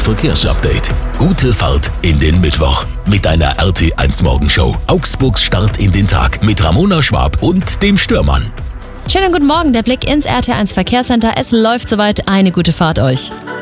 Verkehrsupdate. Gute Fahrt in den Mittwoch mit einer RT1 Morgenshow. Augsburgs Start in den Tag mit Ramona Schwab und dem Störmann. Schönen guten Morgen, der Blick ins RT1 Verkehrscenter. Es läuft soweit, eine gute Fahrt euch.